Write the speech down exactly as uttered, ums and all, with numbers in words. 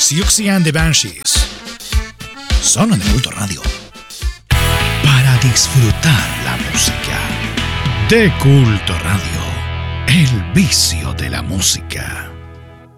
Siouxsie and the Banshees. Solo en Culto Radio. Para disfrutar la música. De Culto Radio. El vicio de la música.